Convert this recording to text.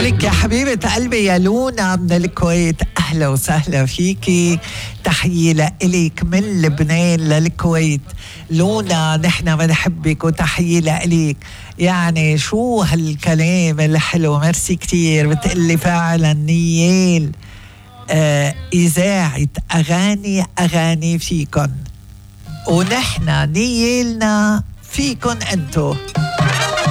لك يا حبيبة قلبي يا لونا من الكويت، أهلا وسهلا فيكي. تحية لإليك من لبنان للكويت لونا، نحن بنحبك وتحية لإليك. يعني شو هالكلام الحلو، ميرسي كتير. بتقلي فعلا نيال إذاعة أغاني فيكن، ونحن نيالنا فيكن أنتو.